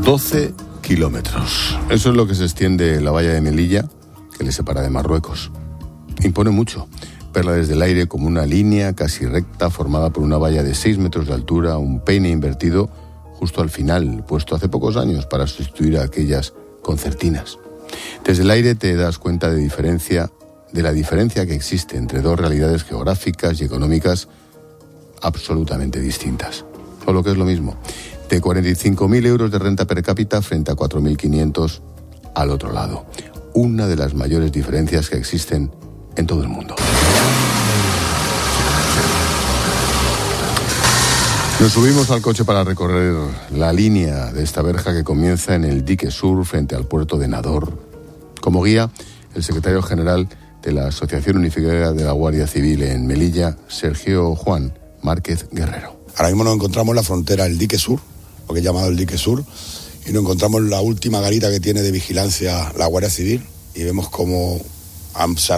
12 kilómetros. Eso es lo que se extiende la valla de Melilla, que le separa de Marruecos. Impone mucho. Verla desde el aire como una línea casi recta formada por una valla de 6 metros de altura, un peine invertido justo al final, puesto hace pocos años para sustituir a aquellas concertinas. Desde el aire te das cuenta de la diferencia que existe entre dos realidades geográficas y económicas absolutamente distintas. O lo que es lo mismo, de 45.000 euros de renta per cápita frente a 4.500 al otro lado. Una de las mayores diferencias que existen en todo el mundo. Nos subimos al coche para recorrer la línea de esta verja que comienza en el dique sur frente al puerto de Nador. Como guía, el secretario general de la Asociación Unificada de la Guardia Civil en Melilla, Sergio Juan Márquez Guerrero. Ahora mismo nos encontramos en la frontera del dique sur, lo que es llamado el dique sur, y nos encontramos en la última garita que tiene de vigilancia la Guardia Civil y vemos cómo